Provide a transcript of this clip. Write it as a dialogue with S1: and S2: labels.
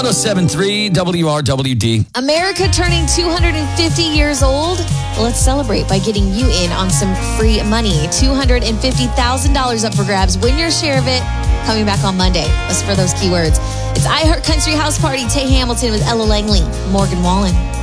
S1: 107.3 WRWD.
S2: America turning 250 years old. Let's celebrate by getting you in on some free money. $250,000 up for grabs. Win your share of it. Coming back on Monday. That's for those keywords. It's iHeart Country House Party. Tay Hamilton with Ella Langley. Morgan Wallen.